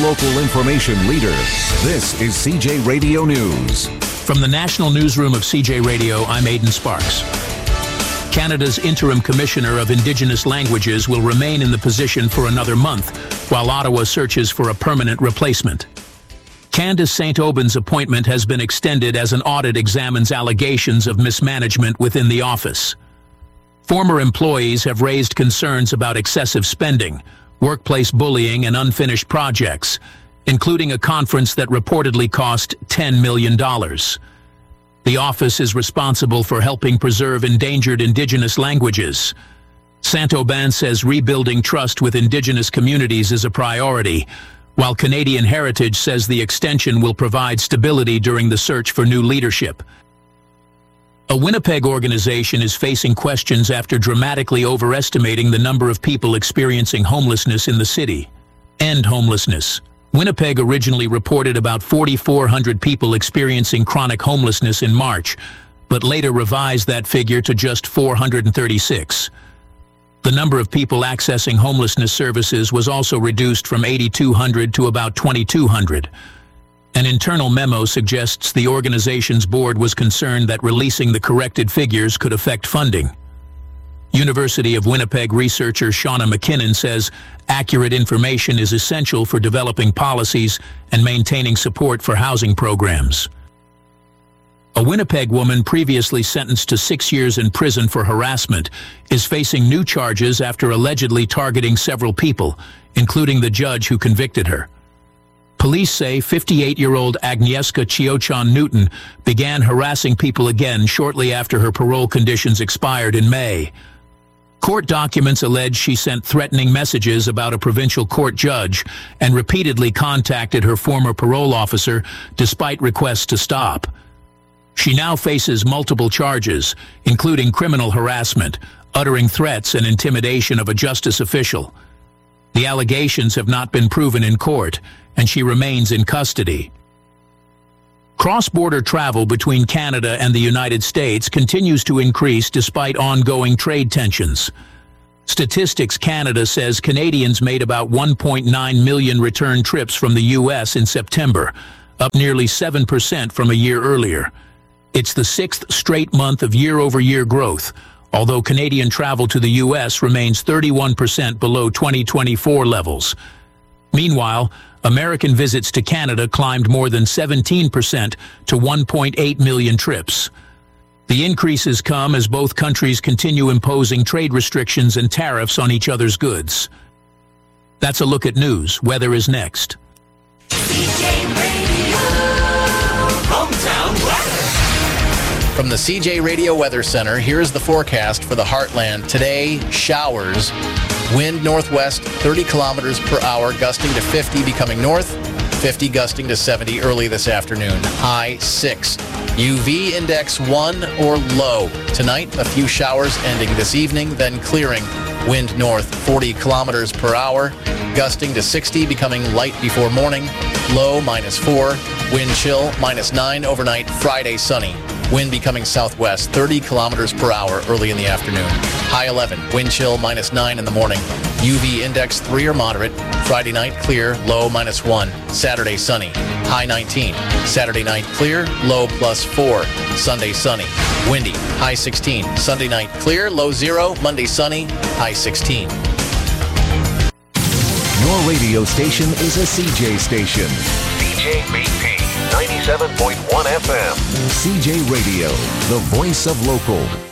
local information leader. This is CJ Radio News. From the National Newsroom of CJ Radio, I'm Aidan Sparks. Canada's interim commissioner of Indigenous languages will remain in the position for another month, while Ottawa searches for a permanent replacement. Candace St. Aubyn's appointment has been extended as an audit examines allegations of mismanagement within the office. Former employees have raised concerns about excessive spending, workplace bullying, and unfinished projects, including a conference that reportedly cost $10 million. The office is responsible for helping preserve endangered Indigenous languages. St. Aubyn says rebuilding trust with Indigenous communities is a priority, while Canadian Heritage says the extension will provide stability during the search for new leadership. A Winnipeg organization is facing questions after dramatically overestimating the number of people experiencing homelessness in the city. End homelessness. Winnipeg originally reported about 4,400 people experiencing chronic homelessness in March, but later revised that figure to just 436. The number of people accessing homelessness services was also reduced from 8,200 to about 2,200. An internal memo suggests the organization's board was concerned that releasing the corrected figures could affect funding. University of Winnipeg researcher Shauna McKinnon says accurate information is essential for developing policies and maintaining support for housing programs. A Winnipeg woman previously sentenced to 6 years in prison for harassment is facing new charges after allegedly targeting several people, including the judge who convicted her. Police say 58-year-old Agnieszka Chiochan-Newton began harassing people again shortly after her parole conditions expired in May. Court documents allege she sent threatening messages about a provincial court judge and repeatedly contacted her former parole officer despite requests to stop. She now faces multiple charges, including criminal harassment, uttering threats, and intimidation of a justice official. The allegations have not been proven in court, and she remains in custody. Cross-border travel between Canada and the United States continues to increase despite ongoing trade tensions. Statistics Canada says Canadians made about 1.9 million return trips from the U.S. in September, up nearly 7% from a year earlier. It's the sixth straight month of year-over-year growth, although Canadian travel to the U.S. remains 31% below 2024 levels. Meanwhile, American visits to Canada climbed more than 17% to 1.8 million trips. The increases come as both countries continue imposing trade restrictions and tariffs on each other's goods. That's a look at news. Weather is next. CJ Radio, hometown weather. From the CJ Radio Weather Center, here's the forecast for the Heartland. Today, showers. Wind northwest, 30 kilometers per hour, gusting to 50, becoming north, 50 gusting to 70 early this afternoon. High 6. UV index 1 or low. Tonight, a few showers ending this evening, then clearing. Wind north, 40 kilometers per hour, gusting to 60, becoming light before morning. Low -4. Wind chill -9 overnight. Friday, sunny. Wind becoming southwest, 30 kilometers per hour early in the afternoon. High 11, wind chill -9 in the morning. UV index 3 or moderate. Friday night clear, low -1. Saturday sunny, high 19. Saturday night clear, low +4. Sunday sunny, windy, high 16. Sunday night clear, low 0. Monday sunny, high 16. Your radio station is a CJ station. CJBP 97.1 FM. CJ Radio, the voice of local.